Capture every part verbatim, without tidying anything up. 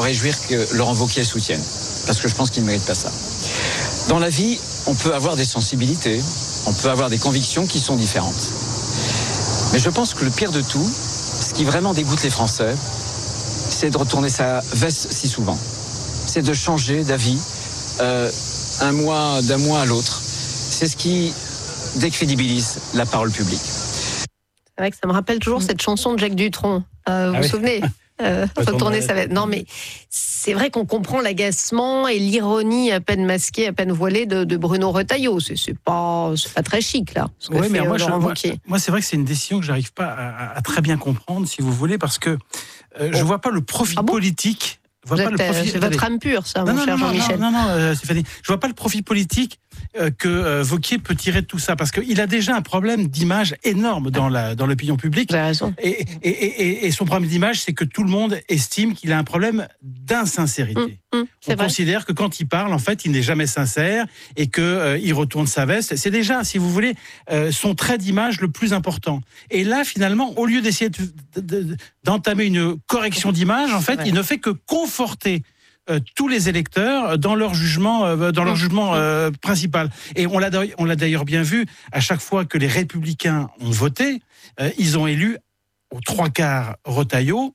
réjouir que Laurent Wauquiez soutienne, parce que je pense qu'il ne mérite pas ça. Dans la vie, on peut avoir des sensibilités, on peut avoir des convictions qui sont différentes. Mais je pense que le pire de tout, ce qui vraiment dégoûte les Français, c'est de retourner sa veste si souvent. C'est de changer d'avis euh, un mois, d'un mois à l'autre. C'est ce qui décrédibilise la parole publique. C'est vrai que ça me rappelle toujours cette chanson de Jacques Dutronc. Euh, vous ah vous oui. souvenez euh, Retourner sa veste. Non, mais c'est vrai qu'on comprend l'agacement et l'ironie à peine masquée, à peine voilée de, de Bruno Retailleau. C'est, c'est, pas, c'est pas très chic, là. Ce que Oui, fait, mais moi, euh, je, Laurent moi, Wauquiez. moi, c'est vrai que c'est une décision que j'arrive pas à, à très bien comprendre, si vous voulez, parce que euh, je vois pas le profit Ah bon politique. Je vois Vous pas êtes, le profit. c'est votre âme pure, ça, non, mon non, cher non, Jean-Michel. Non, non, non, euh, Stéphanie, je vois pas le profit politique euh, que euh, Wauquiez peut tirer de tout ça, parce qu'il a déjà un problème d'image énorme dans la dans l'opinion publique. Vous avez raison. Et, et, et, et son problème d'image, c'est que tout le monde estime qu'il a un problème d'insincérité. Mmh, mmh, c'est On vrai. considère que quand il parle, en fait, il n'est jamais sincère et que euh, il retourne sa veste. C'est déjà, si vous voulez, euh, son trait d'image le plus important. Et là, finalement, au lieu d'essayer de, de, de, d'entamer une correction d'image, en fait, vrai. il ne fait que conforter euh, tous les électeurs dans leur jugement, euh, dans leur jugement euh, principal. Et on l'a, on l'a d'ailleurs bien vu, à chaque fois que les Républicains ont voté, euh, ils ont élu aux trois quarts Retailleau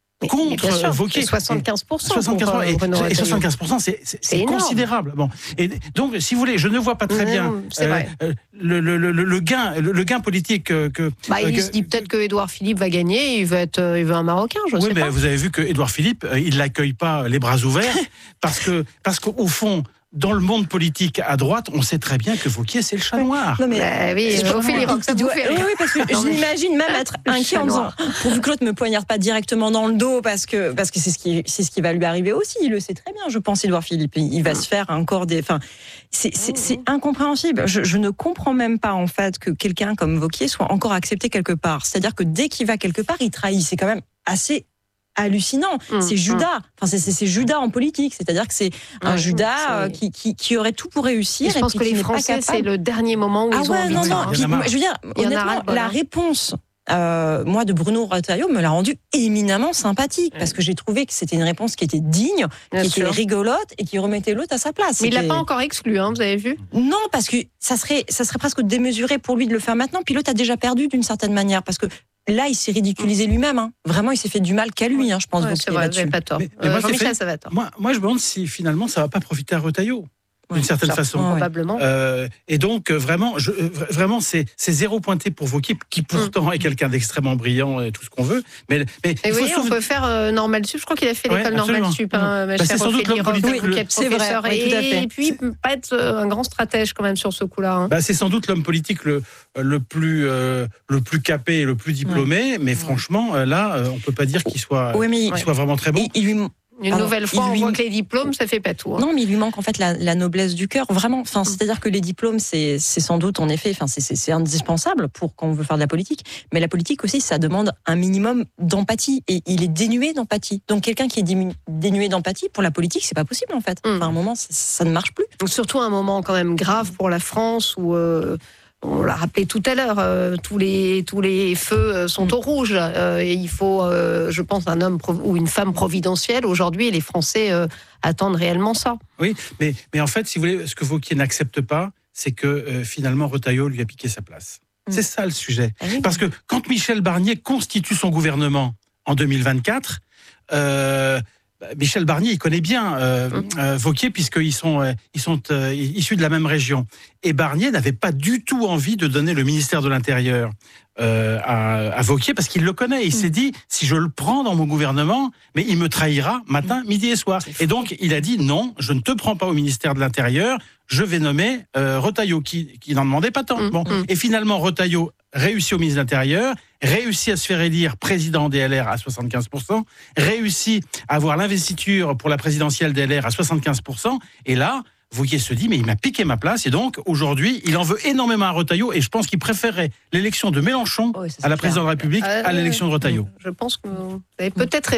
contre Wauquiez. soixante-quinze pour cent. soixante-quinze pour cent. Pour, euh, Bruno et, et Retailleau. soixante-quinze pour cent, c'est, c'est, c'est énorme. considérable. Bon. Et donc, si vous voulez, je ne vois pas très Mmh, bien c'est vrai. euh, le, le, le, le gain, le, le gain politique que. que Bah, il que- se dit peut-être que Édouard Philippe va gagner, il veut être, il veut un Marocain, je Oui, sais mais pas. vous avez vu que Édouard Philippe, euh, il l'accueille pas les bras ouverts parce que parce qu'au fond, dans le monde politique à droite, on sait très bien que Wauquiez c'est le chat noir. Non mais Bah oui, je- Ophélie Roch, ça il vous doit- fait oui, rire. oui, parce que Non, je mais- l'imagine même être Le inquiet chat en disant noir. pourvu que l'autre me poignarde pas directement dans le dos parce que parce que c'est ce qui c'est ce qui va lui arriver aussi. Il le sait très bien, je pense, Édouard Philippe. Il il va se faire encore des. Enfin, c'est c'est, c'est incompréhensible. Je, je ne comprends même pas en fait que quelqu'un comme Wauquiez soit encore accepté quelque part. C'est-à-dire que dès qu'il va quelque part, il trahit. C'est quand même assez hallucinant. Mmh, c'est Judas. Enfin, c'est, c'est, c'est Judas en politique. C'est-à-dire que c'est un Mmh, Judas c'est- euh, qui, qui, qui aurait tout pour réussir. Et je pense puis que qui les n'est pas Français, capable. c'est le dernier moment où Ah ils ont ouais, envie non, de non. ça, hein. Il y en a marre. Puis, je veux dire, Il y en a honnêtement, ras-le-bol, la hein. réponse, euh, moi, de Bruno Retailleau me l'a rendu éminemment sympathique parce que j'ai trouvé que c'était une réponse qui était digne, Bien qui sûr. était rigolote et qui remettait l'autre à sa place. Mais il l'a C'était- pas encore exclu, hein, vous avez vu. Non, parce que ça serait, ça serait presque démesuré pour lui de le faire maintenant. Puis l'autre a déjà perdu d'une certaine manière parce que là, il s'est ridiculisé lui-même. Hein. Vraiment, il s'est fait du mal qu'à lui, hein, je pense. Ouais, Wauquiez, c'est vrai, vous là-dessus. n'avez pas tort. Mais- mais Euh, moi, Jean-Michel, Stéphanie, ça va tort. Moi, moi, je me demande si finalement ça va pas profiter à Retailleau d'une Ouais, certaine ça, façon. ouais. Probablement. Euh, et donc euh, vraiment, je, euh, vraiment, c'est, c'est zéro pointé pour Wauquiez, qui pourtant est quelqu'un d'extrêmement brillant et tout ce qu'on veut. Mais, mais Et il vous faut voyez, on souvenir- peut faire euh, Normal Sup. Je crois qu'il a fait Ouais, l'école absolument. Normal Sup, hein, ma Bah, chère c'est sans doute Ophélie l'homme Roch, politique qui le- est c'est vrai, professeur. oui, tout à fait. Et puis, pas être euh, un grand stratège quand même sur ce coup-là. hein. Bah, c'est sans doute l'homme politique le, le, plus, euh, le plus capé et le plus diplômé, mais franchement, euh, là, euh, on peut pas dire qu'il soit, Oui, mais il- qu'il soit vraiment très bon. il, il lui, Une Alors, nouvelle fois, il on lui- voit que les diplômes, ça fait pas tout. hein. non, mais il lui manque en fait la, la noblesse du cœur, vraiment. Enfin, c'est-à-dire que les diplômes, c'est, c'est sans doute, en effet, enfin, c'est, c'est, c'est indispensable pour quand on veut faire de la politique. Mais la politique aussi, ça demande un minimum d'empathie, et il est dénué d'empathie. Donc, quelqu'un qui est dému- dénué d'empathie pour la politique, c'est pas possible en fait. Mm. Enfin, à un moment, ça, ça ne marche plus. Donc, surtout un moment quand même grave pour la France où, euh, on l'a rappelé tout à l'heure, euh, tous, les, tous les feux euh, sont au rouge. Euh, et il faut, euh, je pense, un homme prov- ou une femme providentielle. Aujourd'hui, les Français euh, attendent réellement ça. Oui, mais, mais en fait, si vous voulez, ce que Wauquiez n'accepte pas, c'est que euh, finalement Retailleau lui a piqué sa place. Mm. C'est ça le sujet. Ah oui, Parce que quand Michel Barnier constitue son gouvernement en deux mille vingt-quatre, euh, bah, Michel Barnier, il connaît bien euh, Mm. euh, Wauquiez, puisqu'ils sont, euh, ils sont euh, issus de la même région. Et Barnier n'avait pas du tout envie de donner le ministère de l'Intérieur euh, à, à Wauquiez, parce qu'il le connaît. Il Mm. s'est dit, si je le prends dans mon gouvernement, mais il me trahira matin, midi et soir. Et donc, il a dit, non, je ne te prends pas au ministère de l'Intérieur, je vais nommer euh, Retailleau, qui, qui n'en demandait pas tant. Mm, Bon. mm. Et finalement, Retailleau réussit au ministre de l'Intérieur, réussit à se faire élire président des L R à soixante-quinze pour cent, réussit à avoir l'investiture pour la présidentielle des L R à soixante-quinze pour cent, et là, Wauquiez se dit, mais il m'a piqué ma place, et donc, aujourd'hui, il en veut énormément à Retailleau, et je pense qu'il préférerait l'élection de Mélenchon Oui, ça, c'est à la clair. présidence de la République Euh, à l'élection de Retailleau. Je pense que vous avez peut-être raison.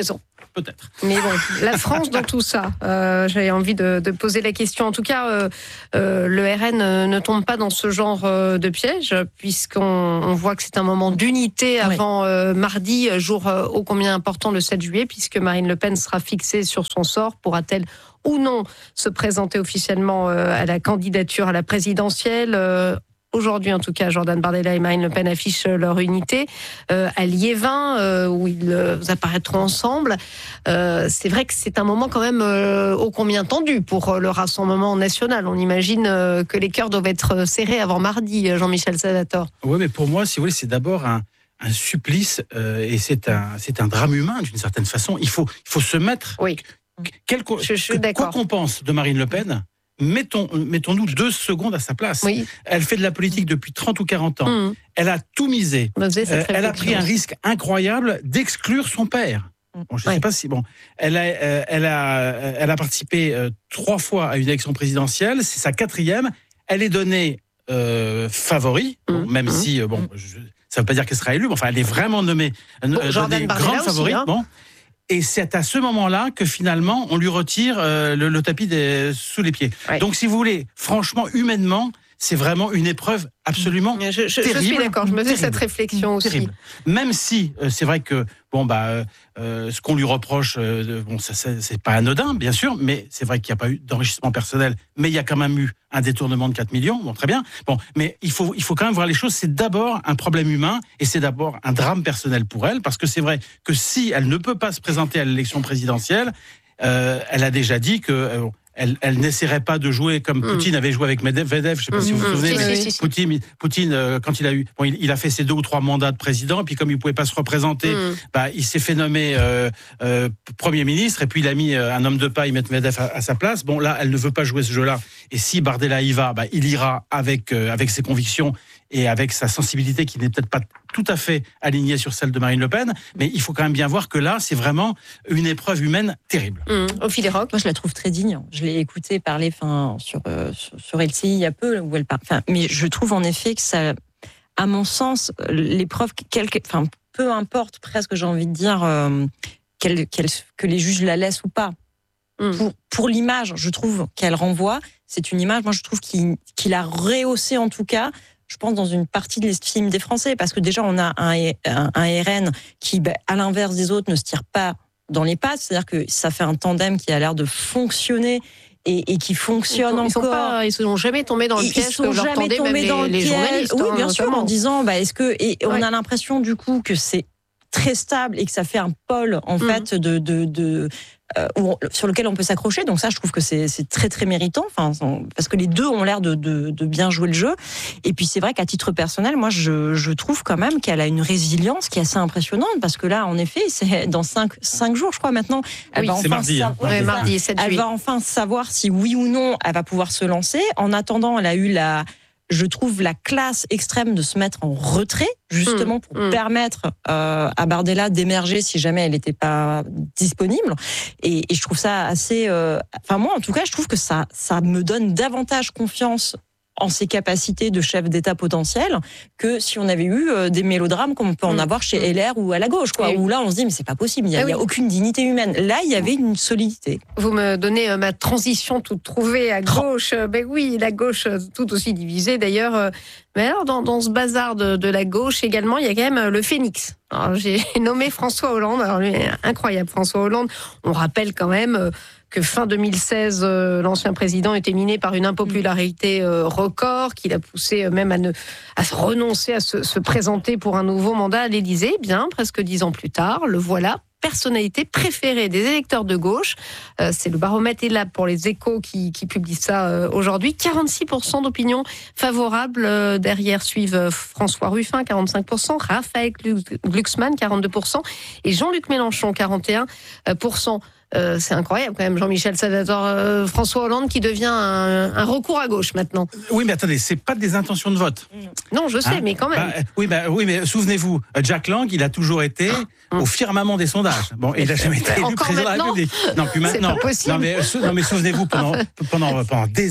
peut-être. Mais bon, la France dans tout ça, euh, j'avais envie de, de poser la question. En tout cas, euh, euh, le R N ne tombe pas dans ce genre euh, de piège, puisqu'on on voit que c'est un moment d'unité avant oui. euh, mardi, jour euh, ô combien important, le sept juillet, puisque Marine Le Pen sera fixée sur son sort. Pourra-t-elle ou non se présenter officiellement euh, à la candidature à la présidentielle? euh, Aujourd'hui, en tout cas, Jordan Bardella et Marine Le Pen affichent leur unité euh, à Liévin, euh, où ils euh, apparaîtront ensemble. Euh, c'est vrai que c'est un moment quand même euh, ô combien tendu pour le Rassemblement national. On imagine euh, que les cœurs doivent être serrés avant mardi, Jean-Michel Sadator. Oui, mais pour moi, si vous voulez, c'est d'abord un, un supplice euh, et c'est un, c'est un drame humain, d'une certaine façon. Il faut, il faut se mettre... Oui, quel, je, je suis d'accord. Quoi qu'on pense de Marine Le Pen... Mettons, mettons-nous deux secondes à sa place. Oui. Elle fait de la politique depuis trente ou quarante ans. Mmh. Elle a tout misé. Euh, elle a pris un risque incroyable d'exclure son père. Bon, je ne oui. sais pas si... Bon, elle, a, euh, elle, a, elle a participé euh, trois fois à une élection présidentielle. C'est sa quatrième. Elle est donnée euh, favori, mmh. bon, même mmh. si... Euh, bon, je, ça ne veut pas dire qu'elle sera élue, mais enfin, elle est vraiment nommée bon, euh, Jordan grande favorite. Hein. Bon. Et c'est à ce moment-là que finalement, on lui retire euh, le, le tapis des, sous les pieds. Ouais. Donc, si vous voulez, franchement, humainement, c'est vraiment une épreuve absolument je, je, terrible. Je suis d'accord, je me fais cette réflexion aussi. Terrible. Même si, euh, c'est vrai que, bon, bah, euh, ce qu'on lui reproche, euh, bon, ça, ça, c'est pas anodin, bien sûr, mais c'est vrai qu'il n'y a pas eu d'enrichissement personnel, mais il y a quand même eu un détournement de quatre millions, bon, très bien. Bon, mais il faut, il faut quand même voir les choses, c'est d'abord un problème humain et c'est d'abord un drame personnel pour elle, parce que c'est vrai que si elle ne peut pas se présenter à l'élection présidentielle, euh, elle a déjà dit que... Euh, Elle, elle n'essaierait pas de jouer comme Poutine mmh. avait joué avec Medvedev. Je ne sais pas mmh. si vous vous souvenez, mmh. mais si, si, si. Poutine, Poutine euh, quand il a eu, bon, il, il a fait ses deux ou trois mandats de président, et puis comme il ne pouvait pas se représenter, mmh. bah, il s'est fait nommer euh, euh, Premier ministre, et puis il a mis euh, un homme de paille, Medvedev, à, à sa place. Bon, là, elle ne veut pas jouer ce jeu-là. Et si Bardella y va, bah, il ira avec, euh, avec ses convictions et avec sa sensibilité qui n'est peut-être pas tout à fait alignée sur celle de Marine Le Pen, mais il faut quand même bien voir que là, c'est vraiment une épreuve humaine terrible. Mmh. Au fil des rocs, moi je la trouve très digne. Je l'ai écoutée parler fin, sur, euh, sur L C I il y a peu, où elle parle. Enfin, mais je trouve en effet que ça, à mon sens, l'épreuve, quelque, enfin, peu importe presque, j'ai envie de dire, euh, qu'elle, qu'elle, que les juges la laissent ou pas. Mmh. Pour, pour l'image, je trouve qu'elle renvoie, c'est une image, moi je trouve qu'il, qu'il a rehaussé en tout cas, je pense, dans une partie de l'estime des Français, parce que déjà, on a un, un, un R N qui, bah, à l'inverse des autres, ne se tire pas dans les pattes, c'est-à-dire que ça fait un tandem qui a l'air de fonctionner et, et qui fonctionne ils sont, encore. Ils ne sont jamais tombés dans le ils piège sont que leur jamais tendaient tombés même dans les, le les journalistes. Oui, hein, bien sûr, notamment. en disant, bah, est-ce que, et on ouais. a l'impression du coup que c'est très stable et que ça fait un pôle en mmh. fait de, de, de euh, où on, sur lequel on peut s'accrocher. Donc ça, je trouve que c'est, c'est très très méritant. Enfin, parce que les deux ont l'air de, de, de bien jouer le jeu. Et puis c'est vrai qu'à titre personnel, moi, je, je trouve quand même qu'elle a une résilience qui est assez impressionnante, parce que là, en effet, c'est dans cinq, cinq jours, je crois maintenant. Elle oui, va c'est enfin mardi. savoir, Hein. Ouais, mardi, sept elle va enfin savoir si oui ou non elle va pouvoir se lancer. En attendant, elle a eu la je trouve la classe extrême de se mettre en retrait, justement mmh, pour mmh. permettre euh, à Bardella d'émerger si jamais elle n'était pas disponible. Et, et je trouve ça assez... Euh, enfin, moi, en tout cas, je trouve que ça, ça me donne davantage confiance en ses capacités de chef d'État potentiel que si on avait eu euh, des mélodrames comme on peut en mmh. avoir chez L R ou à la gauche, quoi. Où là, on se dit, mais c'est pas possible, il n'y a, oui. a aucune dignité humaine. Là, il y avait une solidité. Vous me donnez euh, ma transition toute trouvée à gauche. Oh. Ben oui, la gauche euh, tout aussi divisée d'ailleurs. Euh, mais alors, dans, dans ce bazar de, de la gauche également, il y a quand même le Phénix. Alors, j'ai nommé François Hollande. Alors, lui, incroyable, François Hollande. On rappelle quand même... Euh, que fin deux mille seize, euh, l'ancien président était miné par une impopularité euh, record, qu'il a poussé euh, même à, ne, à se renoncer à se, se présenter pour un nouveau mandat à l'Élysée. Bien, presque dix ans plus tard, le voilà, personnalité préférée des électeurs de gauche. Euh, c'est le baromètre Ellab pour les Échos qui, qui publie ça euh, aujourd'hui. quarante-six pour cent d'opinion favorable. Euh, derrière suivent euh, François Ruffin, quarante-cinq pour cent, Raphaël Glucksmann, quarante-deux pour cent, et Jean-Luc Mélenchon, quarante et un pour cent. Euh, c'est incroyable quand même, Jean-Michel Sadator. Euh, François Hollande qui devient un, un recours à gauche maintenant. Oui, mais attendez, c'est pas des intentions de vote. Non, je sais, hein mais quand même. Bah, oui, bah, oui, mais souvenez-vous, Jack Lang, il a toujours été ah. au firmament des sondages. Bon, et il n'a jamais été élu président de la République. Non, plus maintenant. C'est pas possible. Non, mais, non, mais souvenez-vous, pendant, pendant, pendant des